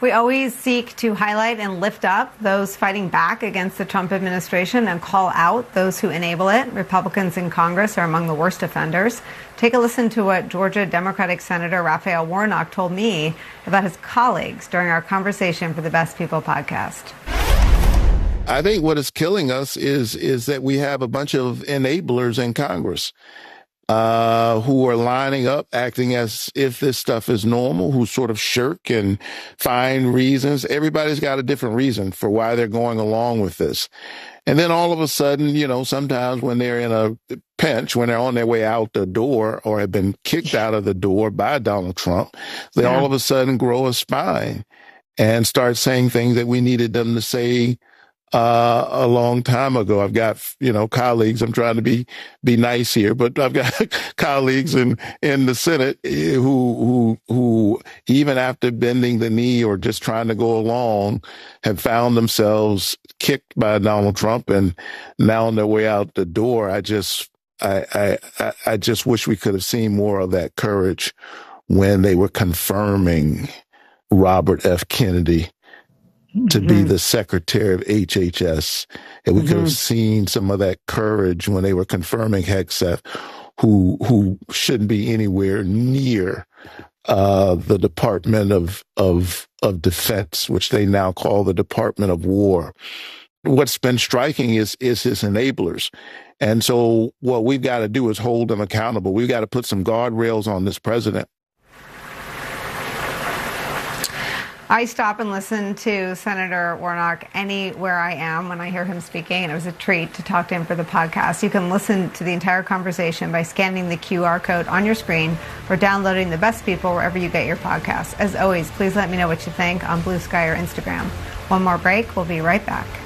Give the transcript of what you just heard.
We always seek to highlight and lift up those fighting back against the Trump administration and call out those who enable it. Republicans in Congress are among the worst offenders. Take a listen to what Georgia Democratic Senator Raphael Warnock told me about his colleagues during our conversation for the Best People podcast. I think what is killing us is that we have a bunch of enablers in Congress who are lining up, acting as if this stuff is normal, who sort of shirk and find reasons. Everybody's got a different reason for why they're going along with this. And then all of a sudden, you know, sometimes when they're in a pinch, when they're on their way out the door or have been kicked out of the door by Donald Trump, they all of a sudden grow a spine and start saying things that we needed them to say a long time ago. I've got, you know, colleagues. I'm trying to be nice here, but I've got colleagues in the Senate who even after bending the knee or just trying to go along have found themselves kicked by Donald Trump and now on their way out the door. I just wish we could have seen more of that courage when they were confirming Robert F. Kennedy to be the secretary of HHS. And we could have seen some of that courage when they were confirming Hegseth, who shouldn't be anywhere near the Department of Defense, which they now call the Department of War. What's been striking is his enablers. And so what we've got to do is hold them accountable. We've got to put some guardrails on this president. I stop and listen to Senator Warnock anywhere I am when I hear him speaking, and it was a treat to talk to him for the podcast. You can listen to the entire conversation by scanning the QR code on your screen or downloading The Best People wherever you get your podcasts. As always, please let me know what you think on Blue Sky or Instagram. One more break. We'll be right back.